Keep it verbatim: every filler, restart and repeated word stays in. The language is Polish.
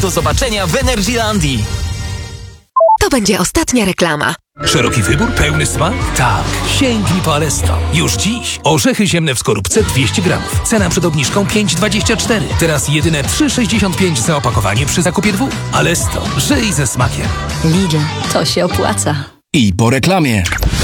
Do zobaczenia w Energylandii. To będzie ostatnia reklama. Szeroki wybór, pełny smak? Tak, sięgnij po Alesto. Już dziś. Orzechy ziemne w skorupce dwieście gramów. Cena przed obniżką pięć dwadzieścia cztery. Teraz jedyne trzy sześćdziesiąt pięć za opakowanie przy zakupie dwóch. Alesto, żyj ze smakiem. Lidl, to się opłaca. I po reklamie.